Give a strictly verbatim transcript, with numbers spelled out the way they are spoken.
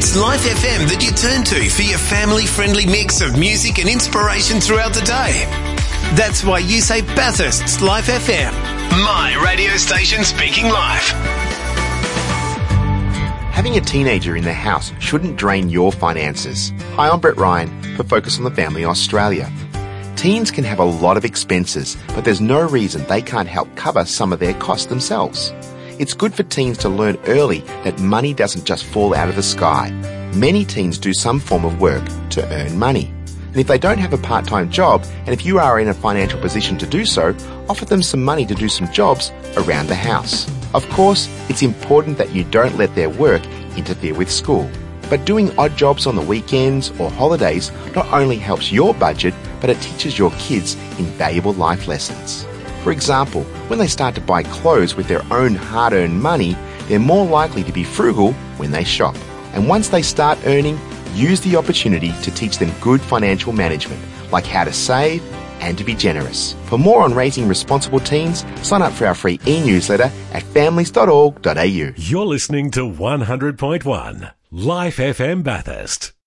It's Life F M that you turn to for your family-friendly mix of music and inspiration throughout the day. That's why you say Bathurst's Life F M. My radio station speaking life. Having a teenager in the house shouldn't drain your finances. Hi, I'm Brett Ryan for Focus on the Family Australia. Teens can have a lot of expenses, but there's no reason they can't help cover some of their costs themselves. It's good for teens to learn early that money doesn't just fall out of the sky. Many teens do some form of work to earn money. And if they don't have a part-time job, and if you are in a financial position to do so, offer them some money to do some jobs around the house. Of course, it's important that you don't let their work interfere with school. But doing odd jobs on the weekends or holidays not only helps your budget, but it teaches your kids invaluable life lessons. For example, when they start to buy clothes with their own hard-earned money, they're more likely to be frugal when they shop. And once they start earning, use the opportunity to teach them good financial management, like how to save and to be generous. For more on raising responsible teens, sign up for our free e-newsletter at families dot org dot a u. You're listening to one hundred point one Life F M Bathurst.